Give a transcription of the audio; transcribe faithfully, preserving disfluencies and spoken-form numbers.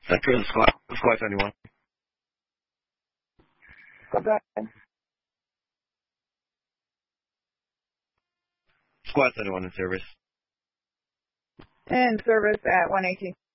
Central Squad, Squad seventy-one. Go ahead. Squad seventy-one in service. In service at one eighteen.